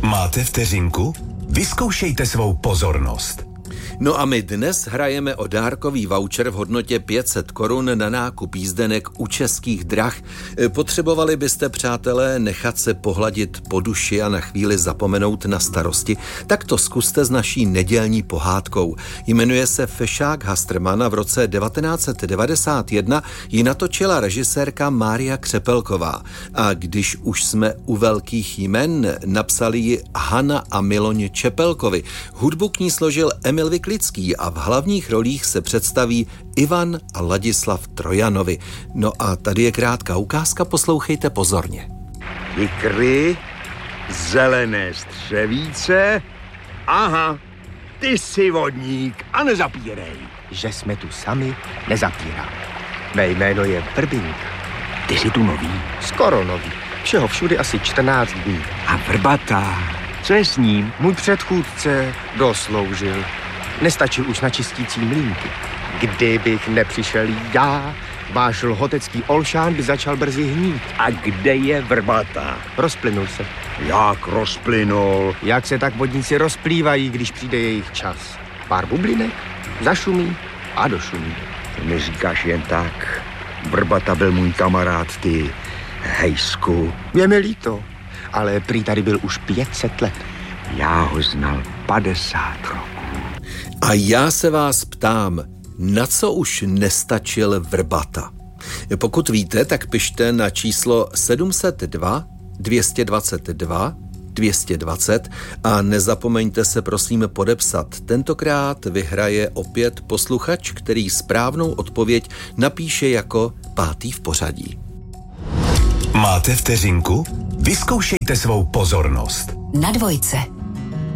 Máte vteřinku? Vyzkoušejte svou pozornost. No a my dnes hrajeme o dárkový voucher v hodnotě 500 korun na nákup jízdenek u Českých drah. Potřebovali byste, přátelé, nechat se pohladit po duši a na chvíli zapomenout na starosti? Tak to zkuste s naší nedělní pohádkou. Jmenuje se Fešák Hastrman a v roce 1991 ji natočila režisérka Mária Křepelková. A když už jsme u velkých jmen, napsali ji Hana a Miloň Čepelkovi. Hudbu k ní složil Emil Vyklický a v hlavních rolích se představí Ivan a Ladislav Trojanovi. No a tady je krátká ukázka, poslouchejte pozorně. Ikry, zelené střevíce, aha, ty jsi vodník a nezapírej. Že jsme tu sami, nezapírám. Mé jméno je Vrbinka. Ty jsi tu nový? Skoro nový. Všeho všudy asi 14 dní. A Vrbata, co je s ním? Můj předchůdce dosloužil. Nestačil už na čistící mlýnky. Kdybych nepřišel já, váš lhotecký olšán by začal brzy hnít. A kde je Vrbata? Rozplynul se. Jak rozplynul? Jak se tak vodníci rozplývají, když přijde jejich čas. Pár bublinek, zašumí a došumí. To mi říkáš jen tak. Vrbata byl můj kamarád, ty hejsku. Je mi líto, ale prý tady byl už 500 let. Já ho znal 50 roků. A já se vás ptám, na co už nestačil Vrbata? Pokud víte, tak pište na číslo 702 222 220 a nezapomeňte se prosím podepsat. Tentokrát vyhraje opět posluchač, který správnou odpověď napíše jako 5. v pořadí. Máte vteřinku? Vyzkoušejte svou pozornost. Na Dvojce.